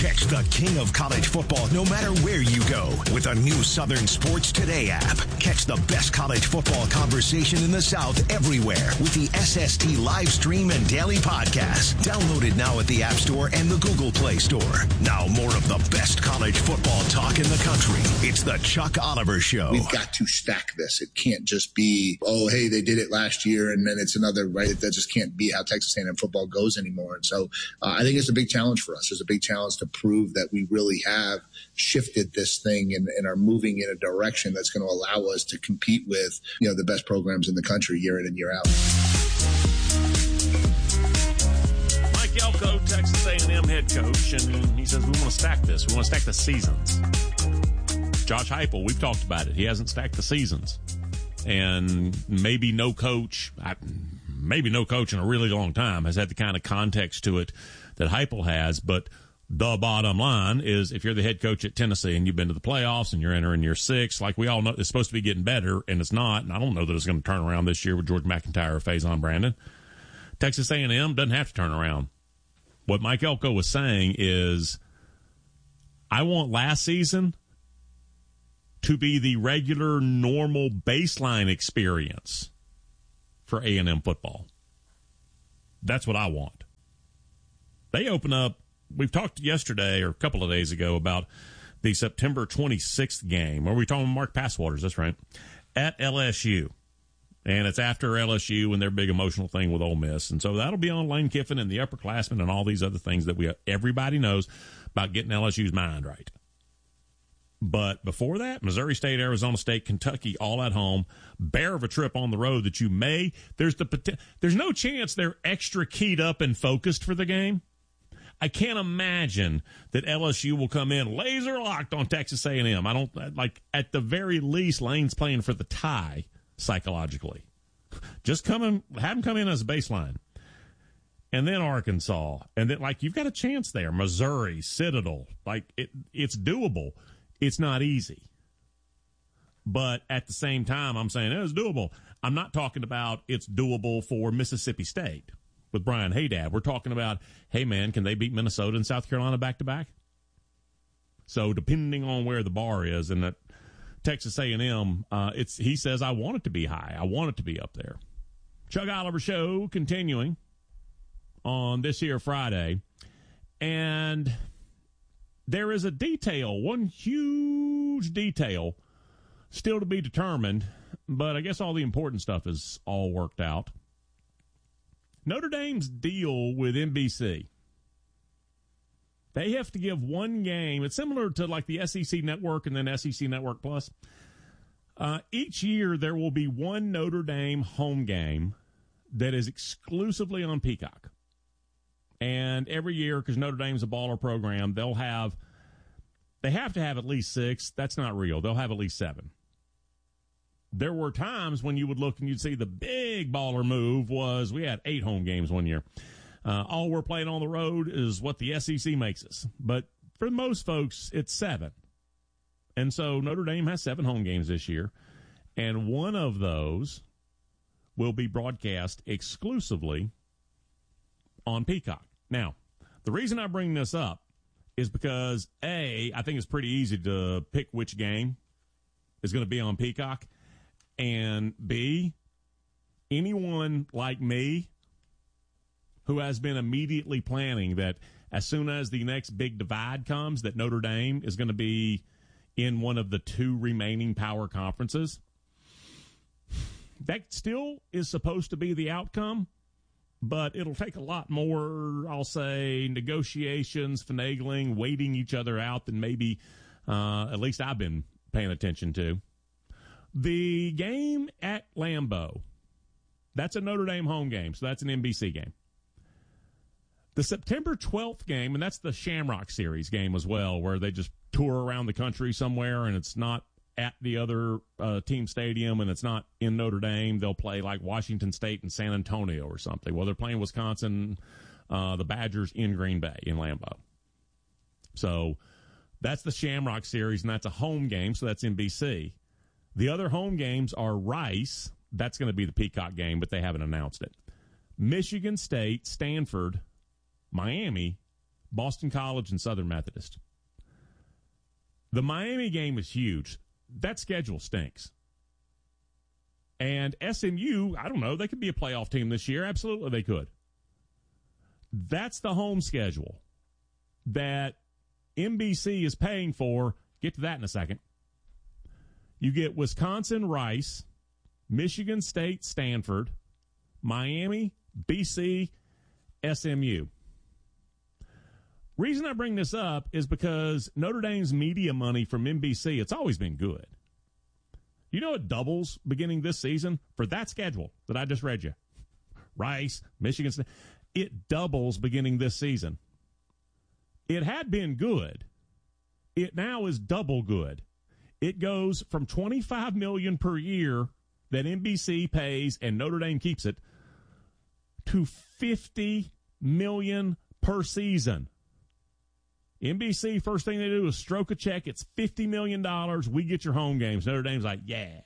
Catch the king of college football no matter where you go with a new Southern Sports Today app. Catch the best college football conversation in the South everywhere with the SST live stream and daily podcast. Download it now at the App Store and the Google Play Store. Now more of the best college football talk in the country. It's the Chuck Oliver Show. We've got to stack this. It can't just be, oh, hey, they did it last year and then it's another, right? That just can't be how Texas A&M football goes anymore. And so I think it's a big challenge for us. It's a big challenge to prove that we really have shifted this thing and are moving in a direction that's going to allow us to compete with, the best programs in the country year in and year out. Mike Elko, Texas A&M head coach, and he says we want to stack this. We want to stack the seasons. Josh Heupel, we've talked about it. He hasn't stacked the seasons. And maybe no coach in a really long time has had the kind of context to it that Heupel has, but the bottom line is if you're the head coach at Tennessee and you've been to the playoffs and you're entering year 6, like we all know, it's supposed to be getting better, and it's not, and I don't know that it's going to turn around this year with George McIntyre or Faison Brandon. Texas A&M doesn't have to turn around. What Mike Elko was saying is, I want last season to be the regular, normal baseline experience for A&M football. That's what I want. They open up. We've talked yesterday or a couple of days ago about the September 26th game. Or we talking about Mark Passwaters, that's right, at LSU. And it's after LSU and their big emotional thing with Ole Miss. And so that'll be on Lane Kiffin and the upperclassmen and all these other things that everybody knows about getting LSU's mind right. But before that, Missouri State, Arizona State, Kentucky, all at home. Bear of a trip on the road that you may. There's no chance they're extra keyed up and focused for the game. I can't imagine that LSU will come in laser locked on Texas A&M. I don't like, at the very least, Lane's playing for the tie psychologically. Just have him come in as a baseline. And then Arkansas. And then, you've got a chance there. Missouri, Citadel. It's doable. It's not easy. But at the same time, I'm saying it's doable. I'm not talking about it's doable for Mississippi State with Brian Haydad. We're talking about, hey, man, can they beat Minnesota and South Carolina back-to-back? So depending on where the bar is, and that Texas A&M, he says, I want it to be high. I want it to be up there. Chuck Oliver Show continuing on this here Friday. And there is a detail, one huge detail, still to be determined, but I guess all the important stuff is all worked out. Notre Dame's deal with NBC. They have to give one game. It's similar to the SEC Network and then SEC Network Plus. Each year there will be one Notre Dame home game that is exclusively on Peacock. And every year, because Notre Dame's a baller program, they have to have at least 6. That's not real. They'll have at least 7. There were times when you would look and you'd see the big baller move was we had 8 home games one year. All we're playing on the road is what the SEC makes us. But for most folks, it's 7. And so Notre Dame has 7 home games this year. And one of those will be broadcast exclusively on Peacock. Now, the reason I bring this up is because, A, I think it's pretty easy to pick which game is going to be on Peacock. And B, anyone like me who has been immediately planning that as soon as the next big divide comes, that Notre Dame is going to be in one of the 2 remaining power conferences, that still is supposed to be the outcome. But it'll take a lot more, I'll say, negotiations, finagling, waiting each other out than maybe at least I've been paying attention to. The game at Lambeau, that's a Notre Dame home game, so that's an NBC game. The September 12th game, and that's the Shamrock Series game as well, where they just tour around the country somewhere, and it's not at the other team stadium, and it's not in Notre Dame. They'll play like Washington State and San Antonio or something. Well, they're playing Wisconsin, the Badgers in Green Bay, in Lambeau. So that's the Shamrock Series, and that's a home game, so that's NBC. The other home games are Rice. That's going to be the Peacock game, but they haven't announced it. Michigan State, Stanford, Miami, Boston College and Southern Methodist. The Miami game is huge. That schedule stinks. And SMU, I don't know, they could be a playoff team this year. Absolutely they could. That's the home schedule that NBC is paying for. Get to that in a second. You get Wisconsin, Rice, Michigan State, Stanford, Miami, BC, SMU. Reason I bring this up is because Notre Dame's media money from NBC, it's always been good. You know it doubles beginning this season for that schedule that I just read you. Rice, Michigan State. It doubles beginning this season. It had been good. It now is double good. It goes from $25 million per year that NBC pays and Notre Dame keeps it to $50 million per season. NBC, first thing they do is stroke a check. It's $50 million. We get your home games. Notre Dame's like, yeah.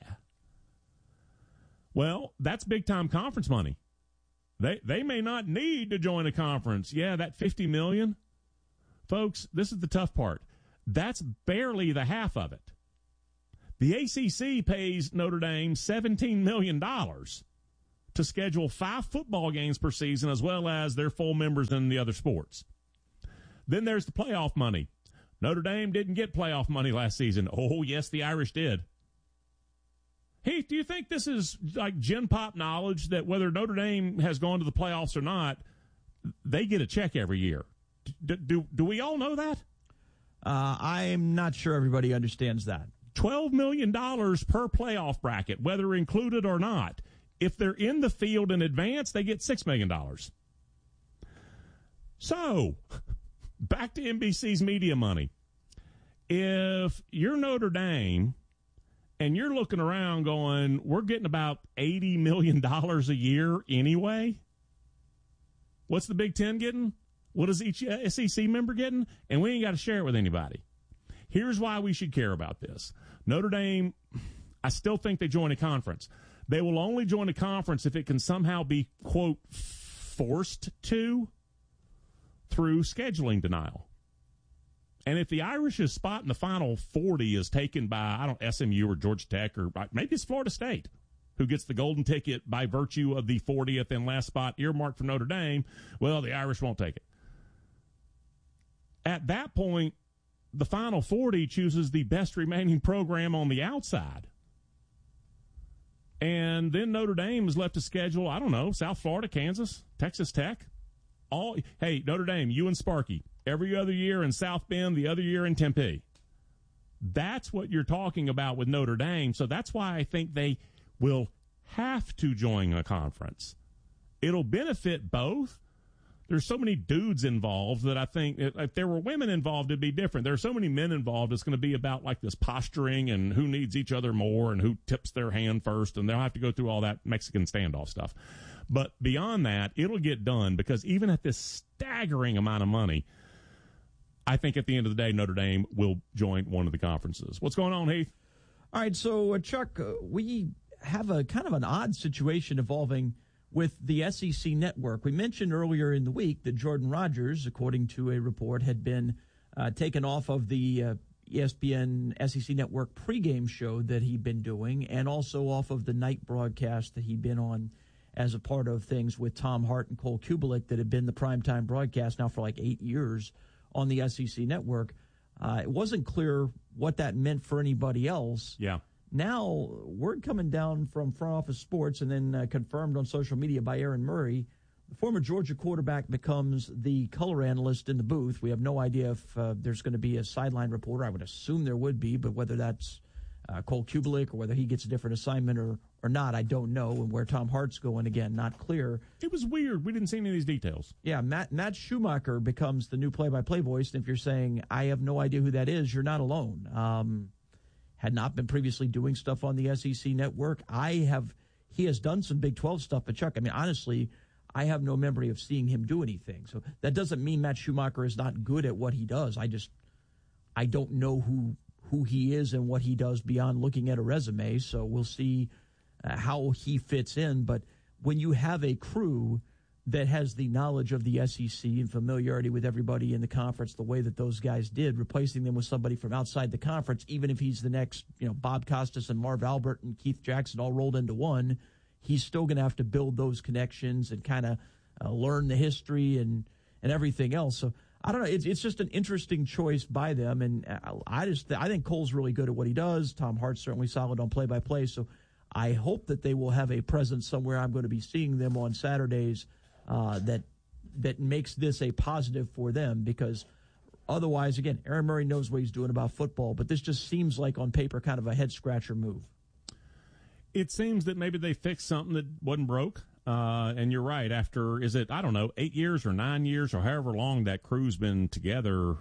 Well, that's big-time conference money. They may not need to join a conference. Yeah, that $50 million. Folks, this is the tough part. That's barely the half of it. The ACC pays Notre Dame $17 million to schedule 5 football games per season as well as their full members in the other sports. Then there's the playoff money. Notre Dame didn't get playoff money last season. Oh, yes, the Irish did. Heath, do you think this is like Gen Pop knowledge that whether Notre Dame has gone to the playoffs or not, they get a check every year? Do we all know that? I'm not sure everybody understands that. $12 million per playoff bracket, whether included or not. If they're in the field in advance, they get $6 million. So, back to NBC's media money. If you're Notre Dame and you're looking around going, we're getting about $80 million a year anyway, what's the Big Ten getting? What is each SEC member getting? And we ain't got to share it with anybody. Here's why we should care about this. Notre Dame, I still think they join a conference. They will only join a conference if it can somehow be, quote, forced to through scheduling denial. And if the Irish's spot in the Final 40 is taken by, SMU or Georgia Tech or maybe it's Florida State, who gets the golden ticket by virtue of the 40th and last spot earmarked for Notre Dame, well, the Irish won't take it. At that point, the Final 40 chooses the best remaining program on the outside. And then Notre Dame is left to schedule, South Florida, Kansas, Texas Tech. Hey, Notre Dame, you and Sparky, every other year in South Bend, the other year in Tempe. That's what you're talking about with Notre Dame. So that's why I think they will have to join a conference. It'll benefit both. There's so many dudes involved that I think if there were women involved, it'd be different. There are so many men involved. It's going to be about like this posturing and who needs each other more and who tips their hand first. And they'll have to go through all that Mexican standoff stuff. But beyond that, it'll get done because even at this staggering amount of money, I think at the end of the day, Notre Dame will join one of the conferences. What's going on, Heath? All right. So, Chuck, we have a kind of an odd situation evolving with the SEC network. We mentioned earlier in the week that Jordan Rodgers, according to a report, had been taken off of the ESPN SEC network pregame show that he'd been doing and also off of the night broadcast that he'd been on as a part of things with Tom Hart and Cole Kubelik that had been the primetime broadcast now for like 8 years on the SEC network. It wasn't clear what that meant for anybody else. Yeah. Now, word coming down from Front Office Sports and then confirmed on social media by Aaron Murray, the former Georgia quarterback becomes the color analyst in the booth. We have no idea if there's going to be a sideline reporter. I would assume there would be, but whether that's Cole Kubelik or whether he gets a different assignment or not, I don't know. And where Tom Hart's going, again, not clear. It was weird. We didn't see any of these details. Yeah, Matt Schumacher becomes the new play-by-play voice. And if you're saying, I have no idea who that is, you're not alone. Had not been previously doing stuff on the SEC network. He has done some Big 12 stuff, but Chuck, honestly, I have no memory of seeing him do anything. So that doesn't mean Matt Schumacher is not good at what he does. I don't know who he is and what he does beyond looking at a resume. So we'll see how he fits in. But when you have a crew that has the knowledge of the SEC and familiarity with everybody in the conference the way that those guys did, replacing them with somebody from outside the conference, even if he's the next, Bob Costas and Marv Albert and Keith Jackson all rolled into one, he's still going to have to build those connections and kind of learn the history and everything else. So I don't know. It's just an interesting choice by them, and I think Cole's really good at what he does. Tom Hart's certainly solid on play-by-play, so I hope that they will have a presence somewhere. I'm going to be seeing them on Saturdays that makes this a positive for them, because otherwise, again, Aaron Murray knows what he's doing about football, but this just seems like on paper kind of a head-scratcher move. It seems that maybe they fixed something that wasn't broke. And you're right, after, 8 years or 9 years or however long that crew's been together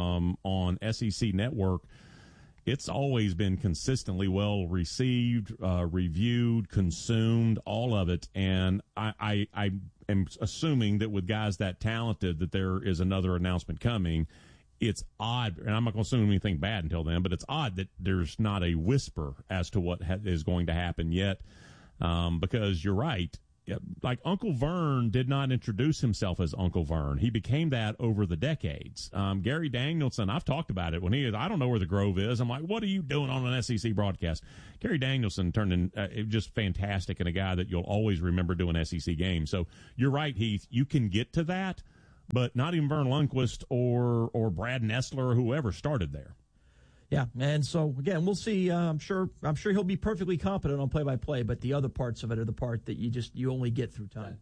on SEC Network, it's always been consistently well received, reviewed, consumed, all of it. And I am assuming that with guys that talented that there is another announcement coming. It's odd, and I'm not going to assume anything bad until then, but it's odd that there's not a whisper as to what is going to happen yet, because you're right. Like Uncle Vern did not introduce himself as Uncle Vern. He became that over the decades. Gary Danielson, I've talked about it when I don't know where the Grove is. I'm like, what are you doing on an SEC broadcast? Gary Danielson turned in just fantastic, and a guy that you'll always remember doing SEC games. So you're right, Heath. You can get to that, but not even Vern Lundquist or Brad Nessler or whoever started there. Yeah, and so, again, we'll see. I'm sure he'll be perfectly competent on play-by-play, but the other parts of it are the part that you only get through time.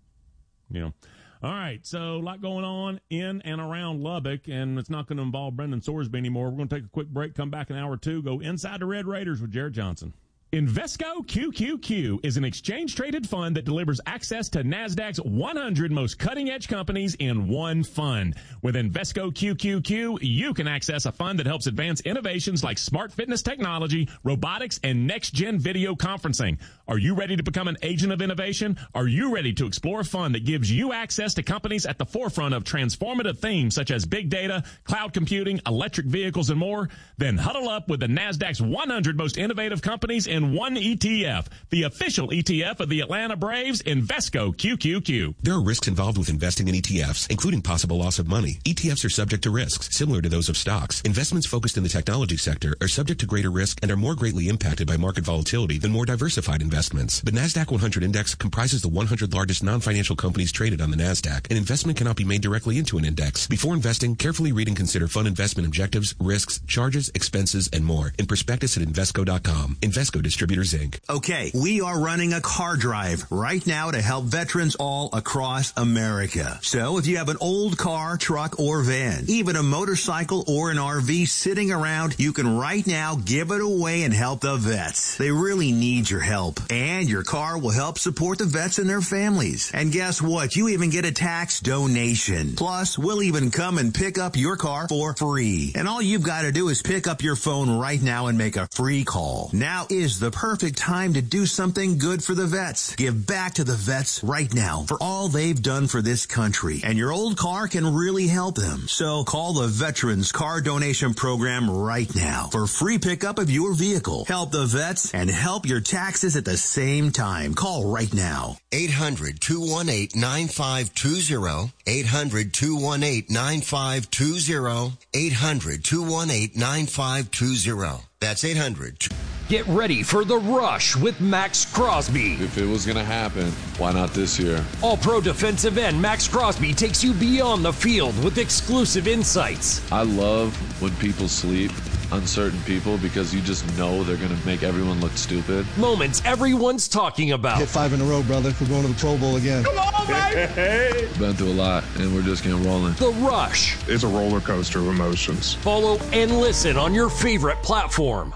All right, so a lot going on in and around Lubbock, and it's not going to involve Brendan Sorsby anymore. We're going to take a quick break, come back in hour two, go inside the Red Raiders with Jared Johnson. Invesco QQQ is an exchange-traded fund that delivers access to NASDAQ's 100 most cutting-edge companies in one fund. With Invesco QQQ, you can access a fund that helps advance innovations like smart fitness technology, robotics, and next-gen video conferencing. Are you ready to become an agent of innovation? Are you ready to explore a fund that gives you access to companies at the forefront of transformative themes such as big data, cloud computing, electric vehicles, and more? Then huddle up with the NASDAQ's 100 most innovative companies in one ETF, the official ETF of the Atlanta Braves, Invesco QQQ. There are risks involved with investing in ETFs, including possible loss of money. ETFs are subject to risks, similar to those of stocks. Investments focused in the technology sector are subject to greater risk and are more greatly impacted by market volatility than more diversified investments. The NASDAQ 100 Index comprises the 100 largest non-financial companies traded on the NASDAQ. An investment cannot be made directly into an index. Before investing, carefully read and consider fund investment objectives, risks, charges, expenses, and more in prospectus at Invesco.com. Invesco Distributors, Inc. Okay, we are running a car drive right now to help veterans all across America. So if you have an old car, truck, or van, even a motorcycle or an RV sitting around, you can right now give it away and help the vets. They really need your help. And your car will help support the vets and their families. And guess what? You even get a tax donation. Plus, we'll even come and pick up your car for free. And all you've got to do is pick up your phone right now and make a free call. Now is the perfect time to do something good for the vets. Give back to the vets right now for all they've done for this country. And your old car can really help them. So call the Veterans Car Donation Program right now for free pickup of your vehicle. Help the vets and help your taxes at the same time. Call right now. 800-218-9520. 800-218-9520. 800-218-9520. That's 800. Get ready for The Rush with Max Crosby. If it was going to happen, why not this year? All-pro defensive end Max Crosby takes you beyond the field with exclusive insights. I love when people sleep on certain people because you just know they're going to make everyone look stupid. Moments everyone's talking about. Hit 5 in a row, brother. We're going to the Pro Bowl again. Come on, baby! Been through a lot, and we're just getting rolling. The Rush. It's a roller coaster of emotions. Follow and listen on your favorite platform.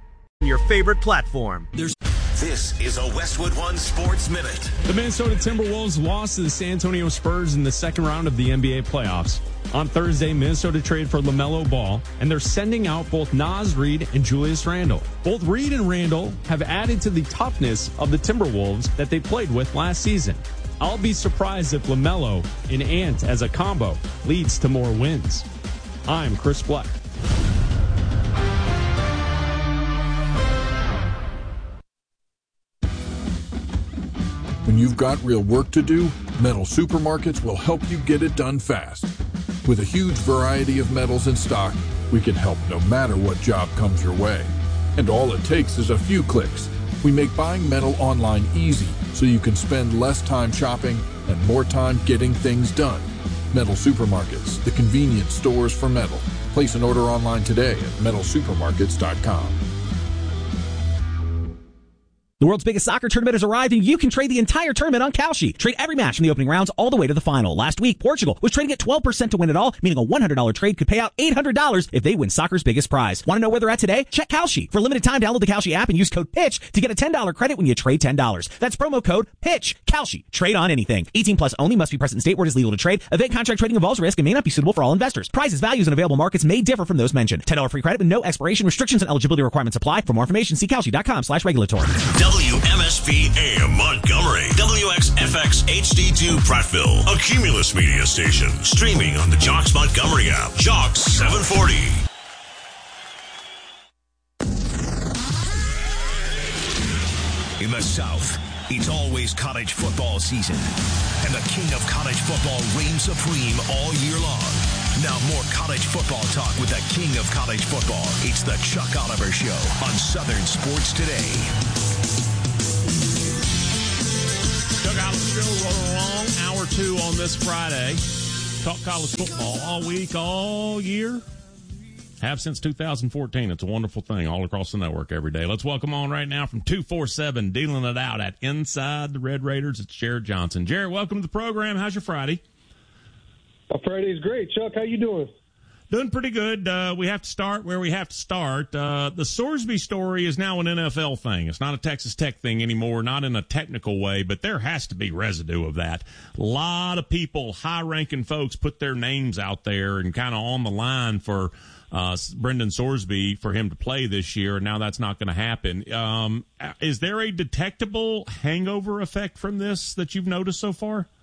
This is a Westwood One Sports Minute. The Minnesota Timberwolves lost to the San Antonio Spurs in the second round of the NBA playoffs. On Thursday, Minnesota traded for LaMelo Ball, and they're sending out both Naz Reid and Julius Randle. Both Reid and Randle have added to the toughness of the Timberwolves that they played with last season. I'll be surprised if LaMelo and Ant as a combo leads to more wins. I'm Chris Black. When you've got real work to do, Metal Supermarkets will help you get it done fast. With a huge variety of metals in stock, we can help no matter what job comes your way. And all it takes is a few clicks. We make buying metal online easy so you can spend less time shopping and more time getting things done. Metal Supermarkets, the convenient stores for metal. Place an order online today at metalsupermarkets.com. The world's biggest soccer tournament has arrived, and you can trade the entire tournament on Kalshi. Trade every match from the opening rounds all the way to the final. Last week, Portugal was trading at 12% to win it all, meaning a $100 trade could pay out $800 if they win soccer's biggest prize. Want to know where they're at today? Check Kalshi. For a limited time, download the Kalshi app and use code PITCH to get a $10 credit when you trade $10. That's promo code PITCH. Kalshi. Trade on anything. 18 plus only. Must be present in state where it is legal to trade. Event contract trading involves risk and may not be suitable for all investors. Prizes, values, and available markets may differ from those mentioned. $10 free credit with no expiration. Restrictions and eligibility requirements apply. For more information, see Kalshi.com/regulatory. WMSP AM Montgomery, WXFX HD2 Prattville, a Cumulus media station, streaming on the Jocks Montgomery app. Jocks 740. In the South, it's always college football season, and the king of college football reigns supreme all year long. Now more college football talk with the king of college football. It's the Chuck Oliver Show on Southern Sports Today. Chuck Oliver Show rolling along, hour 2 on this Friday. Talk college football all week, all year. Have since 2014. It's a wonderful thing all across the network every day. Let's welcome on right now from 247, dealing it out at Inside the Red Raiders. It's Jared Johnson. Jared, welcome to the program. How's your Friday? Friday's great. Chuck, how you doing? Doing pretty good. We have to start where we have to start. The Sorsby story is now an NFL thing. It's not a Texas Tech thing anymore, not in a technical way, but there has to be residue of that. A lot of people, high-ranking folks, put their names out there and kind of on the line for Brendan Sorsby for him to play this year, and now that's not going to happen. Is there a detectable hangover effect from this that you've noticed so far?